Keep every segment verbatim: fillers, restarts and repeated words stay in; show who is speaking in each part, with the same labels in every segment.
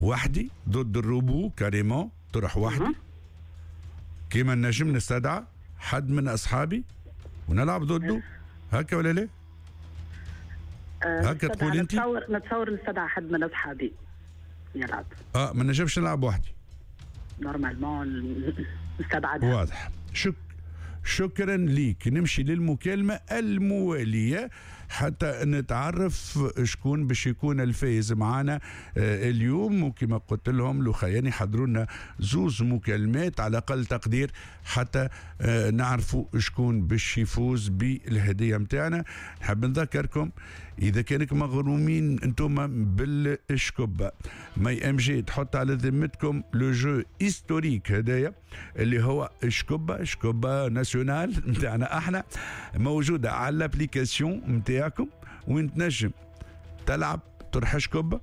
Speaker 1: وحدي ضد الروبو كاريمون تروح وحدي كيما نجم نستدعى حد من اصحابي ونلعب ضده هكا ولا لا؟ هكا تقول انت؟
Speaker 2: نتصور نتصور نستدعى حد من اصحابي يلعب.
Speaker 1: اه ما نجمش نلعب وحدي.
Speaker 2: نورمالمون نستدعى.
Speaker 1: واضح. شك شكرا ليك. نمشي للمكالمة الموالية حتى نتعرف شكون باش يكون الفائز معنا آه اليوم. وكما قلت لهم لخياني حضروا لنا زوز مكالمات على اقل تقدير حتى آه نعرفوا شكون باش يفوز بالهديه نتاعنا. نحب نذكركم اذا كانك مغرومين انتم بالشكوبه ماي ام جي تحط على ذمتكم لو جو هيستوريك هدايا اللي هو شكوبه شكوبه ناسيونال نتاعنا احنا موجوده على الابليكاسيون نتاعكم وين تنجم تلعب طرح شكوبه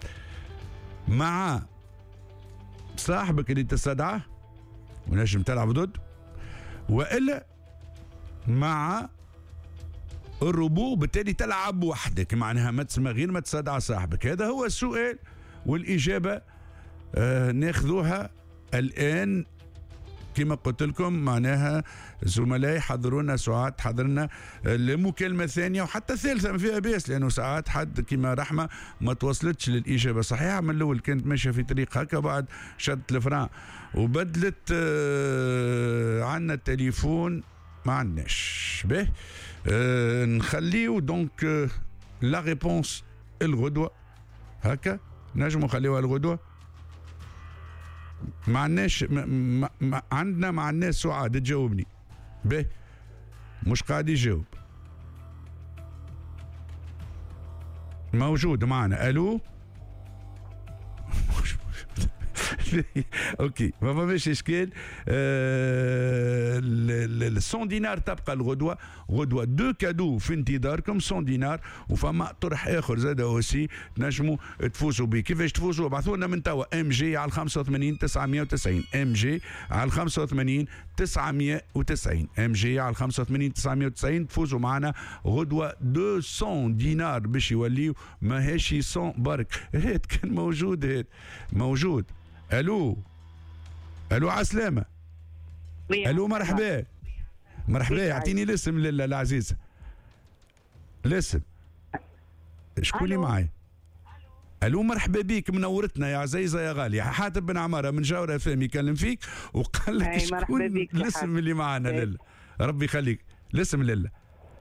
Speaker 1: مع صاحبك اللي تستدعاه ونجم تلعب ضد والا مع الروبو بالتالي تلعب وحدك معناها ما تسمى غير ما تستدعى صاحبك. هذا هو السؤال والاجابه آه ناخذوها الان. كما قلت لكم معناها زملائي حضرونا ساعات حضرنا المكالمه الثانيه وحتى الثالثه ما فيها باس لانه ساعات حد كما رحمه ما توصلتش للاجابه صحيحه من الاول كانت ماشيه في طريق هكا بعد شدت الفران وبدلت آه عندنا التليفون ما عندناش به آه نخليو دونك آه لا ريبونس الغدوه هكا نجموا نخليوها الغدوه. ما عندناش ما ما عندنا مع الناس سعاد تجاوبني به مش قاعد يجاوب. موجود معنا. الو اوكي ما فماش اشكال. ال دينار تبقى الغدوه غدوه دو كادو في انتظاركم مية دينار وفما طرح اخر زاد اوسي تنجموا تفوزوا به. كيفاش تفوزوا؟ ابعثوا لنا من توا ام جي على خمسة وثمانين تسعمية وتسعين ام جي على خمسة وثمانين تسعمية وتسعين ام جي على خمسة وثمانين تسعمية وتسعين تفوزوا معنا غدوه مئتين دينار باش يوليو ماهيش مية برك. هات كان موجود هات موجود. الو الو عسلامة. الو مرحبا مرحبا اعطيني الاسم لله العزيزة الاسم شكون اللي معي؟ الو مرحبا بيك منورتنا يا عزيزة يا غالية. حاتم بن عمارة من جاورة فهم يكلم فيك وقال لك شكون الاسم اللي معنا لله ربي يخليك. الاسم لله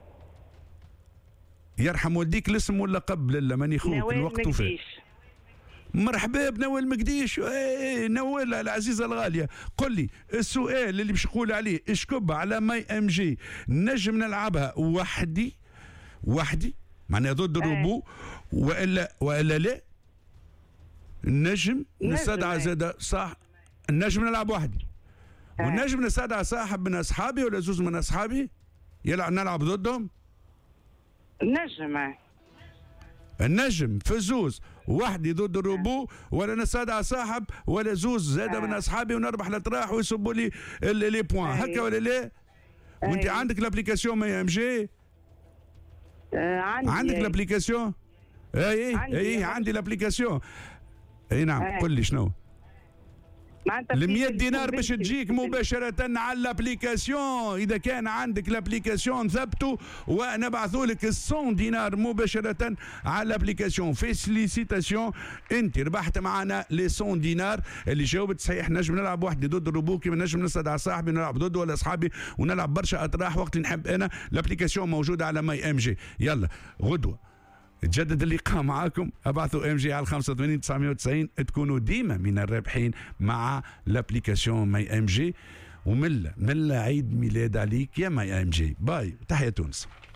Speaker 1: يرحم والديك الاسم ولا قبل لله ماني خوك الوقت وفات. مرحبا بنوال مقديش. ايه نوال العزيزه الغاليه قل لي السؤال اللي باش نقول عليه اشكب على ماي ام جي نجم نلعبها وحدي وحدي معناها ضد الروبو والا والا لا نجم نستدعى زاد صح نجم نلعب وحدي ونجم نستدعى صاحب من اصحابي ولا زوز من اصحابي يلعب نلعب ضدهم.
Speaker 2: نجم
Speaker 1: النجم في الزوز وحدي ضد الروبو ولا نستدعى صاحب ولا زوز زاده من اصحابي ونربح الاطراح ويصبوا لي لي بوان هكا ولا لا؟ وانت عندك الابليكاسيون ماي ام جي؟
Speaker 2: عندي
Speaker 1: عندك الابليكاسيون؟ اي اي عندي الابليكاسيون. اي نعم قل لي شنو؟ ال مية دينار باش تجيك مباشرة على الابليكاسيون. إذا كان عندك الابليكاسيون ثبتوا ونبعثوا لك مية دينار مباشرة على الابليكاسيون. فيسيليسيتاسيون أنت ربحت معنا لي مية دينار اللي جاوبت صحيح. نجم نلعب وحدي ضد الروبو كيما نجم نستدعى صاحبي نلعب ضده ولا أصحابي ونلعب برشا أطراح وقت اللي نحب أنا. الابليكاسيون موجودة على ماي ام جي. يلا غدوة تجدد اللقاء معاكم. ابعثوا ام جي على خمسة وثمانين تسعمية وتسعين تكونوا ديما من الرابحين مع الابليكاسيون ماي ام جي. وملا ملا عيد ميلاد عليك يا ماي ام جي. باي تحية تونس.